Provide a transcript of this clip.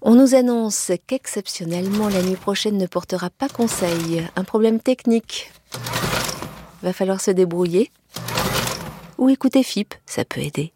On nous annonce qu'exceptionnellement la nuit prochaine ne portera pas conseil. Un problème technique. Va falloir se débrouiller. Ou écouter FIP, ça peut aider.